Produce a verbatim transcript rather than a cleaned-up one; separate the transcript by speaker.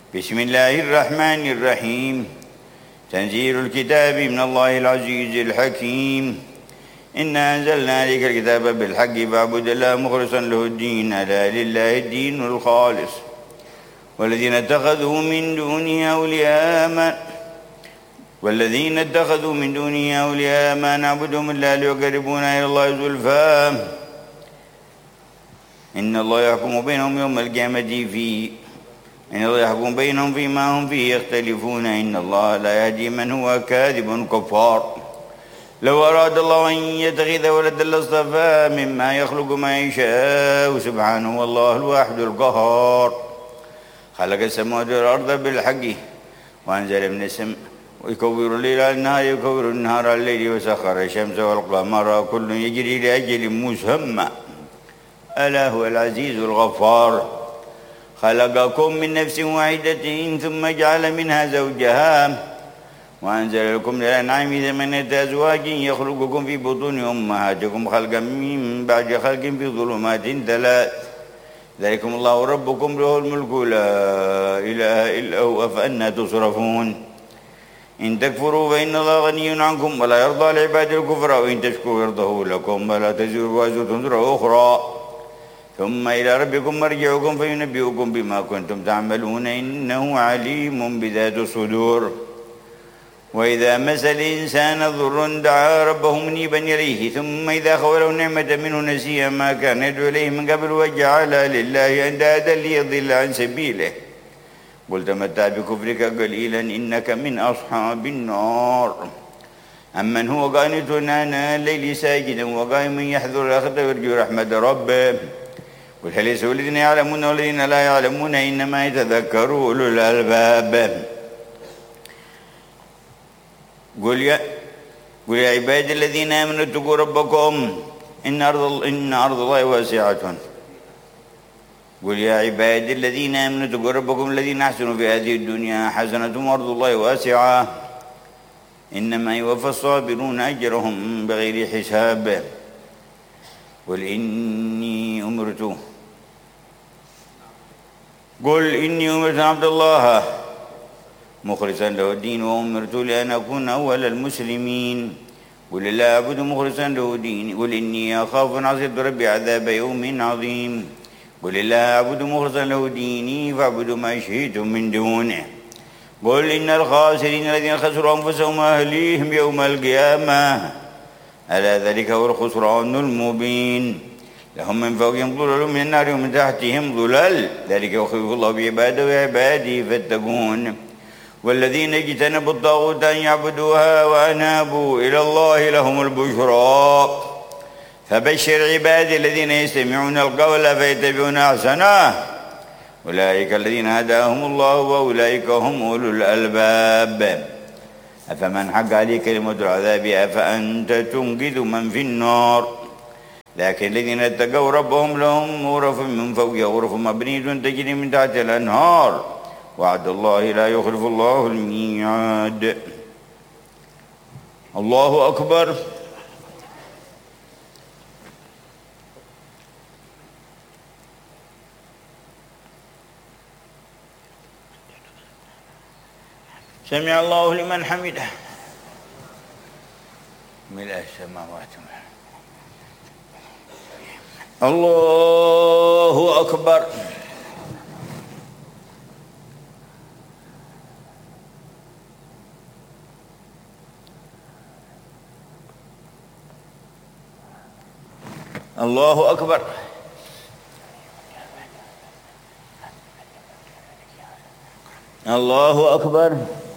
Speaker 1: بسم الله الرحمن الرحيم. تنزيل الكتاب من الله العزيز الحكيم. إنا أنزلنا عليك الكتاب بالحق فاعبد الله مخلصا له الدين، ألا لله الدين الخالص. والذين اتخذوا من دونه أولياء ما والذين اتخذوا من دونه أولياء ما نعبدهم إلا ليقربونا إلى الله زلفى إن الله يحكم بينهم يوم القيامة فيه إن الله يحكم بينهم فيما هم فيه يختلفون إن الله لا يهدي من هو كاذب كفار. لو أراد الله أن يتخذ ولدا لاصطفى مما يخلق ما يشاء سبحانه والله الواحد القهار. خلق السماوات والأرض بالحق وأنزل من السماء ويكور الليل على النهار يكور النهار على الليل وسخر الشمس والقمر كل يجري لأجل مسمى ألا هو العزيز الغفار. خلقكم من نفس واحدة ثم جعل منها زوجها وأنزل لكم من الأنعام ثمانية أزواج يخلقكم في بطون أمهاتكم خلقا من بعد خلق في ظلمات ثلاث ذلكم الله ربكم له الملك لا إله إلا هو فأنى تصرفون. إن تكفروا فإن الله غني عنكم ولا يرضى لعباد الكفر وإن تشكروا يرضه لكم ولا تزر وازرة وزر أخرى ثم إلى ربكم مرجعكم فينبئكم بما كنتم تعملون إنه عليم بذات الصدور. وإذا مس الإنسان ضر دعا ربه منيبا إليه ثم إذا خوله نعمة منه نسي ما كان يدعو إليه من قبل وجعل لله أندادا ليضل عن سبيله قل تمتع بكفرك قليلا إنك من أصحاب النار. أمن هو قانت آناء الليل ساجدا وقائما يحذر الآخرة ويرجو رحمة ربه قل هل يستوي الذين يعلمون والذين لا يعلمون إنما يتذكر أولو الألباب. قل يا قل يا عبادي الذين آمنوا اتقوا ربكم إن أرض إن أرض الله واسعة. قل يا عبادي الذين آمنوا اتقوا ربكم الذين أحسنوا في هذه الدنيا حسنة وأرض الله واسعة إنما يوفى الصابرون أجرهم بغير حساب. قل إني أمرت قل إني أمرت عبد الله مخلصا له الدين وأمرت لأن أكون أول المسلمين. قل لا أعبد مخلصا له ديني قل إني أخاف أن عصيت ربي عذاب يوم عظيم. قل لا أعبد مخلصا له ديني فاعبدوا ما شئتم من دونه. قل إن الخاسرين الذين خسروا أنفسهم وأهليهم يوم القيامة ألا ذلك هو الخسران المبين. لهم من فوقهم ظلل من النار ومن تحتهم ظلل ذلك يخوف الله بعباده وعباده فاتقون. والذين اجتنبوا الطاغوت أن يعبدوها وأنابوا إلى الله لهم البشرى. فبشر عبادي الذين يستمعون القول فيتبعون أحسنه أولئك الذين هداهم الله وأولئك هم أولو الألباب. أفمن حق عليه كلمة العذاب أفأنت تنقذ من في النار. لكن الذين اتقوا ربهم لهم غرف من فوقها غرف مبنية تجري من تحت الأنهار وعد الله لا يخلف الله الميعاد. الله أكبر. سمع الله لمن حمده ملء السماوات الله أكبر. الله أكبر. الله أكبر.